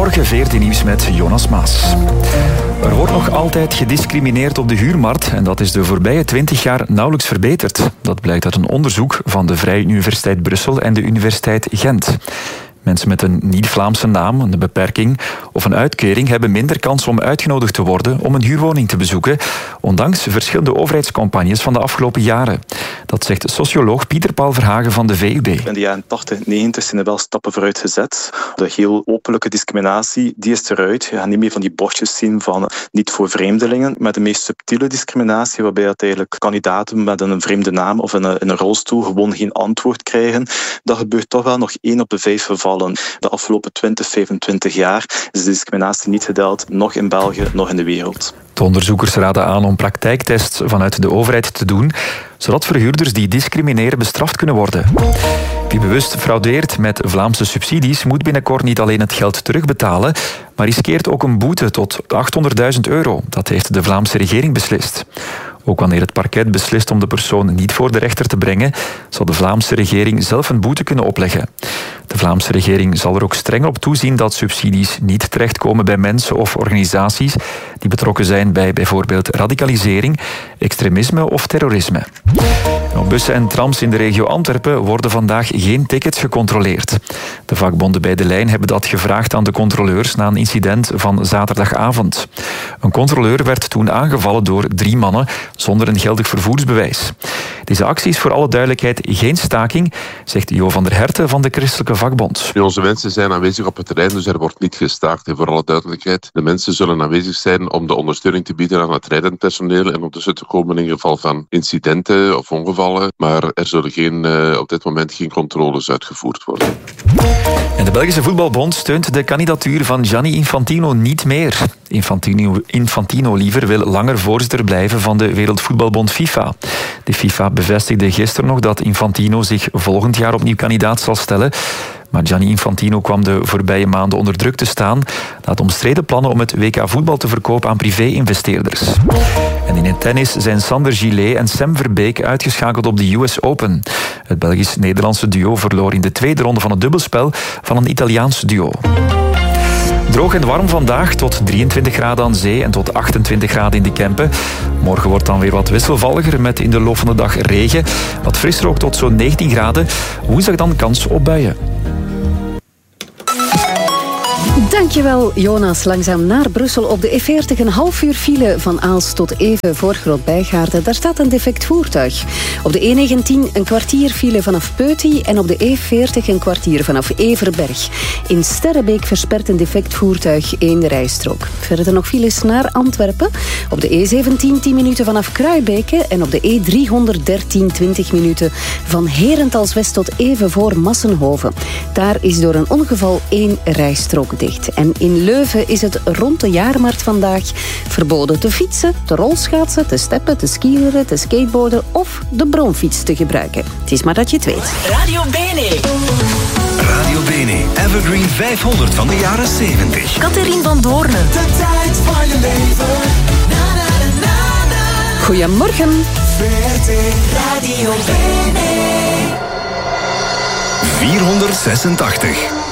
Goedemorgen, VRT Nieuws met Jonas Maas. Er wordt nog altijd gediscrimineerd op de huurmarkt en dat is de voorbije 20 jaar nauwelijks verbeterd. Dat blijkt uit een onderzoek van de Vrije Universiteit Brussel en de Universiteit Gent. Mensen met een niet-Vlaamse naam, een beperking of een uitkering hebben minder kans om uitgenodigd te worden om een huurwoning te bezoeken, ondanks verschillende overheidscampagnes van de afgelopen jaren. Dat zegt socioloog Pieter Paul Verhagen van de VUB. In de jaren 80, 90 zijn er wel stappen vooruit gezet. De heel openlijke discriminatie, die is eruit. Je gaat niet meer van die bordjes zien van niet voor vreemdelingen. Maar de meest subtiele discriminatie, waarbij het eigenlijk kandidaten met een vreemde naam of in een rolstoel gewoon geen antwoord krijgen, dat gebeurt toch wel nog 1 op de 5 gevallen. De afgelopen 20, 25 jaar is de discriminatie niet gedaald, nog in België, nog in de wereld. De onderzoekers raden aan om praktijktests vanuit de overheid te doen, zodat verhuurders die discrimineren bestraft kunnen worden. Wie bewust fraudeert met Vlaamse subsidies moet binnenkort niet alleen het geld terugbetalen, maar riskeert ook een boete tot €800.000. Dat heeft de Vlaamse regering beslist. Ook wanneer het parket beslist om de persoon niet voor de rechter te brengen, zal de Vlaamse regering zelf een boete kunnen opleggen. De Vlaamse regering zal er ook strenger op toezien dat subsidies niet terechtkomen bij mensen of organisaties die betrokken zijn bij bijvoorbeeld radicalisering, extremisme of terrorisme. Op bussen en trams in de regio Antwerpen worden vandaag geen tickets gecontroleerd. De vakbonden bij de lijn hebben dat gevraagd aan de controleurs na een incident van zaterdagavond. Een controleur werd toen aangevallen door 3 mannen zonder een geldig vervoersbewijs. Deze actie is voor alle duidelijkheid geen staking, zegt Jo van der Herten van de Christelijke Vakbond. Onze mensen zijn aanwezig op het terrein, dus er wordt niet gestaakt. En voor alle duidelijkheid, de mensen zullen aanwezig zijn om de ondersteuning te bieden aan het rijdend personeel en ondertussen te komen in geval van incidenten of ongevallen. Maar er zullen op dit moment geen controles uitgevoerd worden. En de Belgische Voetbalbond steunt de kandidatuur van Gianni Infantino niet meer. Infantino liever wil langer voorzitter blijven van de Wereldvoetbalbond FIFA. De FIFA bevestigde gisteren nog dat Infantino zich volgend jaar opnieuw kandidaat zal stellen. Maar Gianni Infantino kwam de voorbije maanden onder druk te staan na het omstreden plannen om het WK voetbal te verkopen aan privé-investeerders. En in het tennis zijn Sander Gillet en Sam Verbeek uitgeschakeld op de US Open. Het Belgisch-Nederlandse duo verloor in de tweede ronde van het dubbelspel van een Italiaans duo. Droog en warm vandaag, tot 23 graden aan zee en tot 28 graden in de Kempen. Morgen wordt dan weer wat wisselvalliger met in de loop van de dag regen. Wat frisser ook tot zo'n 19 graden. Woensdag dan kans op buien. Dankjewel, Jonas. Langzaam naar Brussel op de E40. Een half uur file van Aalst tot Even voor Groot-Bijgaarden. Daar staat een defect voertuig. Op de E19 een kwartier file vanaf Peuty en op de E40 een kwartier vanaf Everberg. In Sterrebeek verspert een defect voertuig 1 rijstrook. Verder nog files naar Antwerpen. Op de E17 10 minuten vanaf Kruibeke en op de E313 20 minuten van Herentals West tot Even voor Massenhoven. Daar is door een ongeval 1 rijstrook dicht. En in Leuven is het rond de jaarmarkt vandaag verboden te fietsen, te rolschaatsen, te steppen, te skileren, te skateboarden of de bromfiets te gebruiken. Het is maar dat je het weet. Radio Bene. Radio Bene, Evergreen 500 van de jaren 70. Catherine van Doorne. De tijd van je leven. Na, na, na, na. Goedemorgen. VRT Radio Bene. 486.